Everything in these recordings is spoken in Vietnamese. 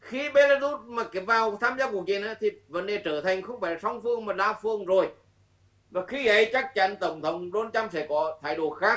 Khi Belarus mà cái vào tham gia cuộc chiến thì vấn đề trở thành không phải song phương mà đa phương rồi, và khi ấy chắc chắn tổng thống Donald Trump sẽ có thái độ khác,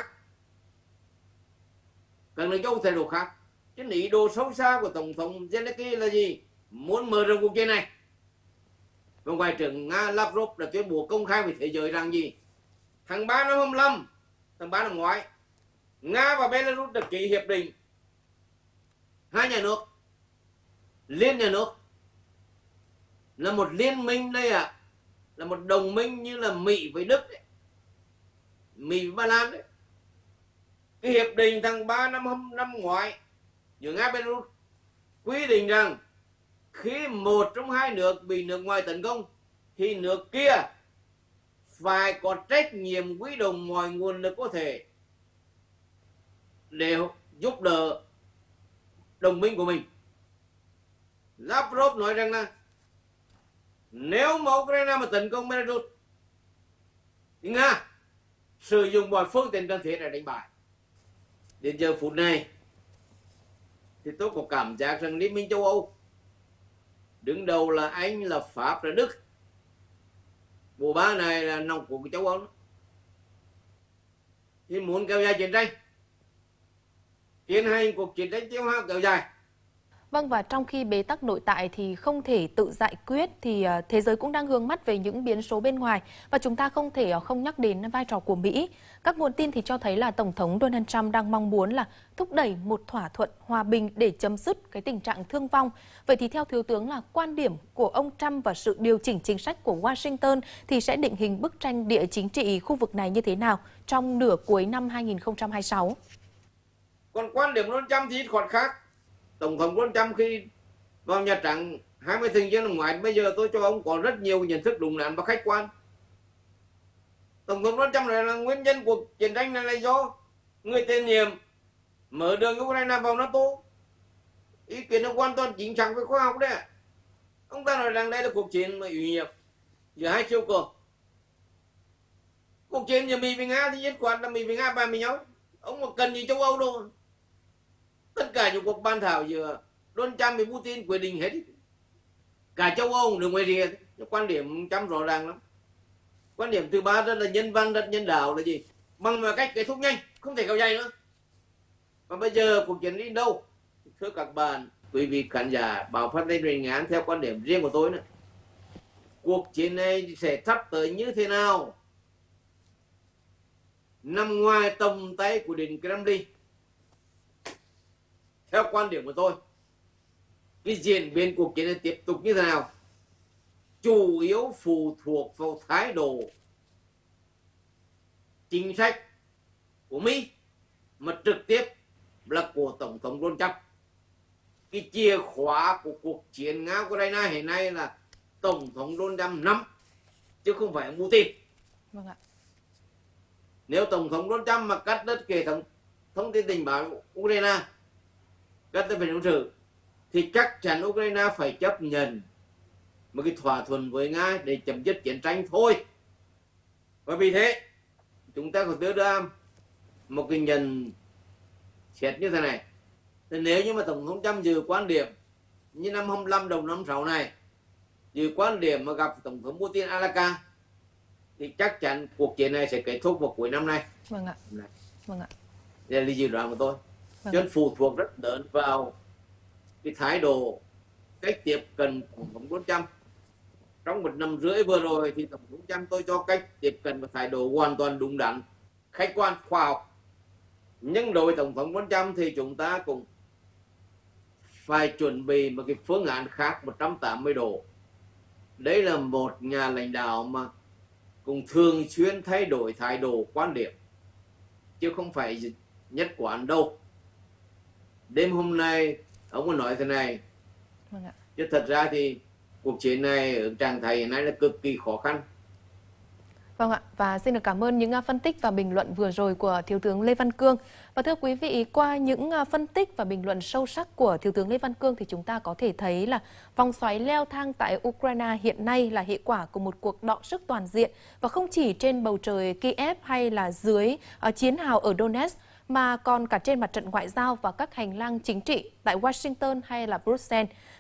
các nước châu Âu thái độ khác. Chứ ý đồ sâu xa của tổng thống Zelensky là gì? Muốn mở rộng cuộc chiến này. Và ngoại trưởng Nga Lavrov đã tuyên bố công khai với thế giới rằng gì? Tháng 3 năm 25, tháng 3 năm ngoái, Nga và Belarus đã ký hiệp định hai nhà nước, liên nhà nước, là một liên minh đây ạ, là một đồng minh như là Mỹ với Đức đấy, Mỹ với Ba Lan đấy. Cái hiệp định tháng 3 năm ngoái giữa Nga và Belarus quy định rằng khi một trong hai nước bị nước ngoài tấn công thì nước kia phải có trách nhiệm huy động mọi nguồn lực có thể để giúp đỡ đồng minh của mình. Lavrov nói rằng là nếu mà Ukraine mà tấn công Belarus thì Nga sử dụng mọi phương tiện cần thiết để đánh bại. Đến giờ phút này thì tôi có cảm giác rằng Liên minh châu Âu, đứng đầu là Anh, là Pháp, là Đức, bộ ba này là nòng cốt của châu Âu đó, thì muốn kéo dài chiến tranh, tiến hành cuộc chiến tranh tiêu hao kéo dài. Vâng, và trong khi bế tắc nội tại thì không thể tự giải quyết thì thế giới cũng đang hướng mắt về những biến số bên ngoài, và chúng ta không thể không nhắc đến vai trò của Mỹ. Các nguồn tin thì cho thấy là Tổng thống Donald Trump đang mong muốn là thúc đẩy một thỏa thuận hòa bình để chấm dứt cái tình trạng thương vong. Vậy thì theo Thiếu tướng là quan điểm của ông Trump và sự điều chỉnh chính sách của Washington thì sẽ định hình bức tranh địa chính trị khu vực này như thế nào trong nửa cuối năm 2026? Còn quan điểm Donald Trump thì còn khác. Tổng thống Donald Trump khi vào Nhà Trắng 20 tháng giêng năm ngoái, bây giờ tôi cho ông có rất nhiều nhận thức đúng đắn và khách quan. Tổng thống Donald Trump nói là nguyên nhân của chiến tranh này là do người tiền nhiệm mở đường Ukraine vào NATO. Ý kiến nó hoàn toàn chính xác với khoa học đấy. Ông ta nói rằng đây là cuộc chiến mà ủy nhiệm giữa hai siêu cường. Cuộc chiến giữa Mỹ với Nga thì nhất quán là Mỹ với Nga bàn với nhau. Ông mà cần gì châu Âu đâu. Tất cả những cuộc bàn thảo giữa Donald Trump với Putin quyết định hết. Cả châu Âu đừng ngoài rìa. Quan điểm Trump rõ ràng lắm. Quan điểm thứ ba rất là nhân văn, rất nhân đạo là gì? Bằng mọi cách kết thúc nhanh, không thể kéo dài nữa. Và bây giờ cuộc chiến đi đâu? Thưa các bạn, quý vị khán giả, báo phát thanh truyền ngán theo quan điểm riêng của tôi nữa. Cuộc chiến này sẽ sắp tới như thế nào? Nằm ngoài tầm tay của Điện Kremlin. Theo quan điểm của tôi, cái diễn biến cuộc chiến này tiếp tục như thế nào chủ yếu phụ thuộc vào thái độ chính sách của Mỹ, mà trực tiếp là của Tổng thống Donald Trump. Cái chìa khóa của cuộc chiến Nga-Ukraine hiện nay là Tổng thống Donald Trump nắm, chứ không phải Putin. Vâng ạ. Nếu Tổng thống Donald Trump mà cắt đứt hệ thống thông tin tình báo Ukraine, cắt đứt về quân sự, thì chắc chắn Ukraine phải chấp nhận một cái thỏa thuận với Nga để chấm dứt chiến tranh thôi. Và vì thế chúng ta có đưa ra một cái nhận xét như thế này. Thì nếu như mà Tổng thống Trump giữ quan điểm như năm 25 đầu năm 6 này, giữ quan điểm mà gặp Tổng thống Putin Alaka, thì chắc chắn cuộc chiến này sẽ kết thúc vào cuối năm nay. Vâng ạ. Vâng ạ. Đây là dự đoán của tôi. Vâng. Cho nên phụ thuộc rất lớn vào cái thái độ, cách tiếp cận của Tổng thống Donald Trump. Trong một năm rưỡi vừa rồi thì Tổng thống Trump tôi cho cách tiếp cận và thái độ hoàn toàn đúng đắn, khách quan, khoa học. Nhưng đối với Tổng thống Donald Trump thì chúng ta cũng phải chuẩn bị một cái phương án khác 180 độ. Đấy là một nhà lãnh đạo mà cũng thường xuyên thay đổi thái độ, quan điểm, chứ không phải nhất quán đâu. Đêm hôm nay ông có nói thế này. Vâng ạ. Chứ thật ra thì cuộc chiến này ở trạng thái hiện nay là cực kỳ khó khăn. Vâng ạ, và xin được cảm ơn những phân tích và bình luận vừa rồi của Thiếu tướng Lê Văn Cương. Và thưa quý vị, qua những phân tích và bình luận sâu sắc của Thiếu tướng Lê Văn Cương thì chúng ta có thể thấy là vòng xoáy leo thang tại Ukraine hiện nay là hệ quả của một cuộc đọ sức toàn diện, và không chỉ trên bầu trời Kiev hay là dưới chiến hào ở Donetsk, mà còn cả trên mặt trận ngoại giao và các hành lang chính trị tại Washington hay là Brussels.